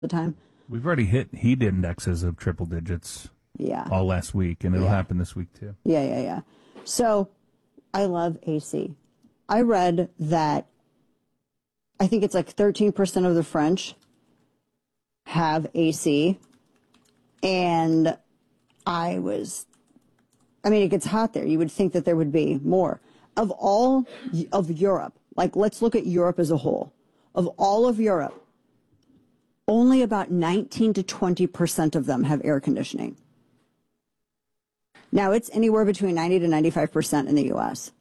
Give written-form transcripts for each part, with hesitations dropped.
the time. We've already hit heat indexes of triple digits Yeah. all last week, and it'll Yeah. happen this week too. Yeah. So I love AC. I read that I think it's like 13% of the French have AC. And I mean, it gets hot there. You would think that there would be more. Of all of Europe, like let's look at Europe as a whole. Of all of Europe, only about 19 to 20% of them have air conditioning. Now, it's anywhere between 90 to 95% in the U.S.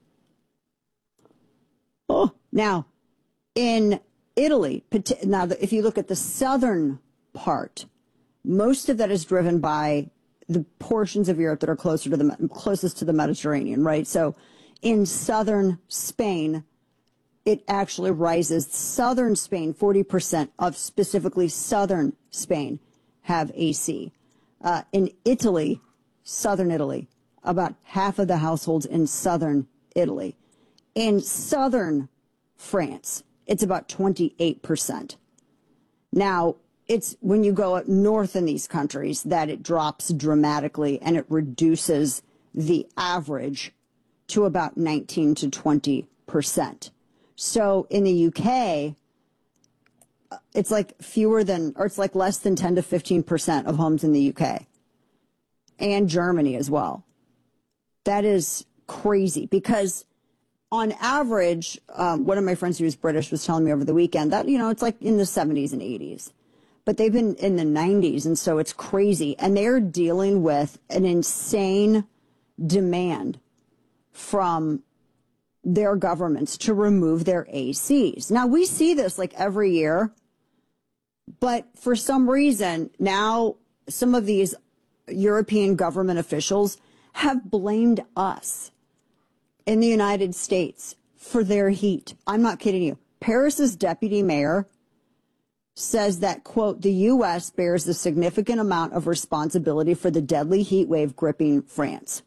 Oh, now, in Italy, now if you look at the southern part, most of that is driven by the portions of Europe that are closest to the Mediterranean, right? So in southern Spain, it actually rises. Southern Spain, 40% of specifically southern Spain have AC. In Italy, southern Italy, about half of the households in southern Italy. In southern France, it's about 28%. Now, it's when you go up north in these countries that it drops dramatically and it reduces the average to about 19 to 20%. So in the UK, it's like it's like less than 10 to 15% of homes in the UK and Germany as well. That is crazy because on average, one of my friends who was British was telling me over the weekend that, it's like in the 70s and 80s. But they've been in the 90s, and so it's crazy. And they're dealing with an insane demand from their governments to remove their ACs. Now, we see this like every year, but for some reason, now some of these European government officials have blamed us in the United States for their heat. I'm not kidding you. Paris's deputy mayor says that, quote, the U.S. bears a significant amount of responsibility for the deadly heat wave gripping France.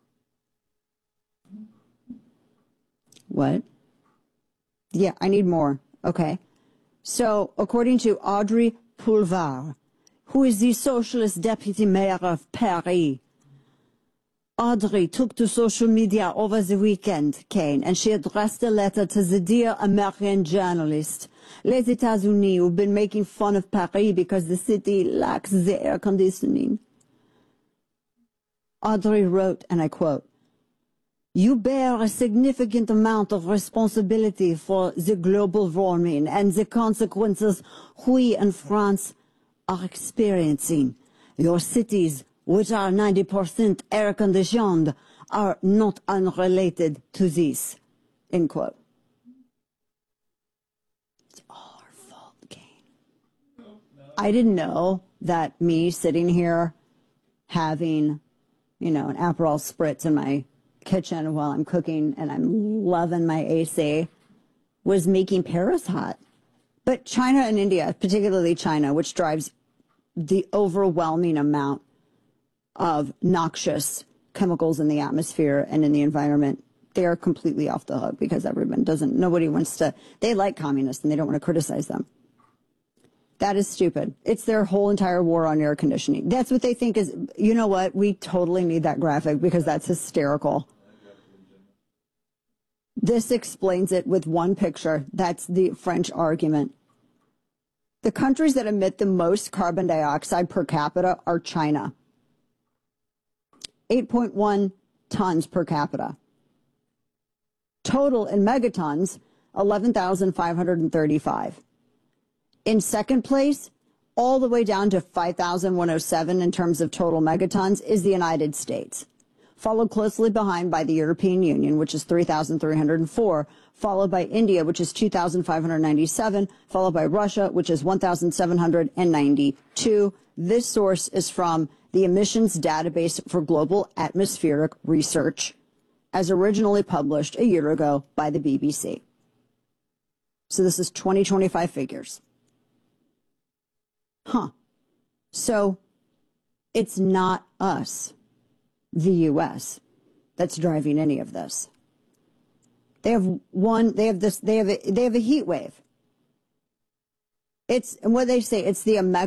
What? Yeah, I need more. Okay. So, according to Audrey Pulvar, who is the socialist deputy mayor of Paris, Audrey took to social media over the weekend, Kane, and she addressed a letter to the dear American journalist, Les États-Unis, who've been making fun of Paris because the city lacks the air conditioning. Audrey wrote, and I quote, "You bear a significant amount of responsibility for the global warming and the consequences we in France are experiencing. Your cities, which are 90% air conditioned, are not unrelated to this," end quote. It's all our fault, Kane. I didn't know that me sitting here having, an Aperol Spritz in my kitchen while I'm cooking and I'm loving my AC was making Paris hot. But China and India, particularly China, which drives the overwhelming amount of noxious chemicals in the atmosphere and in the environment, they are completely off the hook because nobody wants to, they like communists and they don't want to criticize them. That is stupid. It's their whole entire war on air conditioning. That's what they think is, you know what? We totally need that graphic because that's hysterical. This explains it with one picture. That's the French argument. The countries that emit the most carbon dioxide per capita are China. 8.1 tons per capita. Total in megatons, 11,535. In second place, all the way down to 5,107 in terms of total megatons, is the United States, followed closely behind by the European Union, which is 3,304, followed by India, which is 2,597, followed by Russia, which is 1,792. This source is from the Emissions Database for Global Atmospheric Research, as originally published a year ago by the BBC. So this is 2025 figures. So it's not us, the U.S., that's driving any of this. They have a heat wave. It's what they say. It's the omega